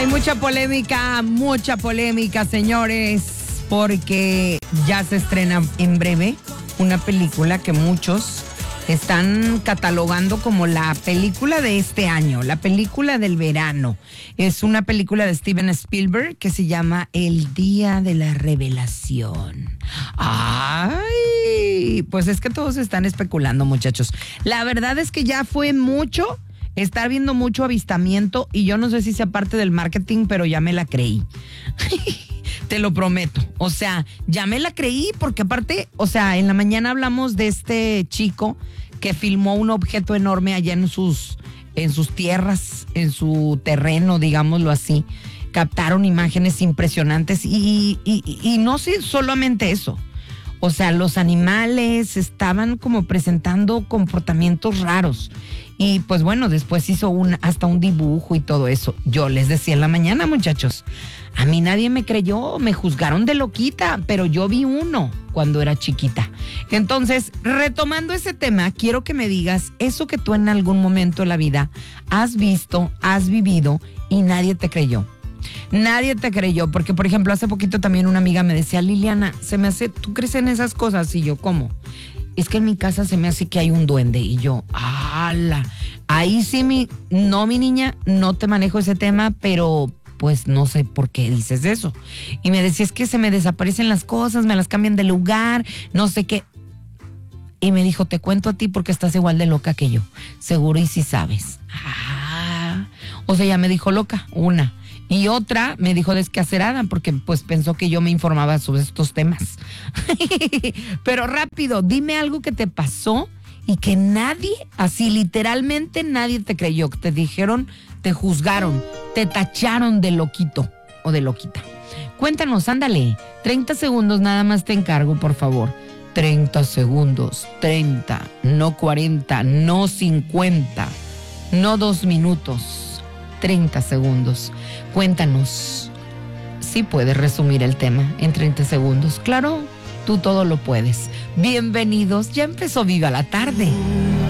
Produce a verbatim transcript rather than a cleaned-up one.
Hay mucha polémica, mucha polémica, señores, porque ya se estrena en breve una película que muchos están catalogando como la película de este año, la película del verano. Es una película de Steven Spielberg que se llama El Día de la Revelación. Ay, pues es que todos están especulando, muchachos. La verdad es que ya fue mucho estar viendo mucho avistamiento y yo no sé si sea parte del marketing, pero ya me la creí. Te lo prometo. O sea, ya me la creí porque aparte, o sea, en la mañana hablamos de este chico que filmó un objeto enorme allá en sus, en sus tierras, en su terreno, digámoslo así. Captaron imágenes impresionantes y, y, y no sé solamente eso. O sea, los animales estaban como presentando comportamientos raros. Y pues bueno, después hizo un, hasta un dibujo y todo eso. Yo les decía en la mañana, muchachos, a mí nadie me creyó, me juzgaron de loquita, pero yo vi uno cuando era chiquita. Entonces, retomando ese tema, quiero que me digas eso que tú en algún momento de la vida has visto, has vivido y nadie te creyó. Nadie te creyó, porque por ejemplo hace poquito también una amiga me decía, Liliana, se me hace, ¿tú crees en esas cosas? Y yo, ¿cómo? Es que en mi casa se me hace que hay un duende. Y yo, ¡ala! Ahí sí, mi, no mi niña, no te manejo ese tema, pero pues no sé por qué dices eso. Y me decía, es que se me desaparecen las cosas, me las cambian de lugar, no sé qué. Y me dijo, te cuento a ti porque estás igual de loca que yo. Seguro y sí sabes. Ah, o sea, ya me dijo loca, una. Y otra me dijo descacerada porque pues pensó que yo me informaba sobre estos temas. Pero rápido, dime algo que te pasó y que nadie, así literalmente nadie te creyó. Que te dijeron, te juzgaron, te tacharon de loquito o de loquita. Cuéntanos, ándale, treinta segundos nada más te encargo, por favor. treinta segundos, treinta, no cuarenta, no cincuenta, no dos minutos. treinta segundos. Cuéntanos. Sí puedes resumir el tema en treinta segundos. Claro, tú todo lo puedes. Bienvenidos. Ya empezó Viva la Tarde.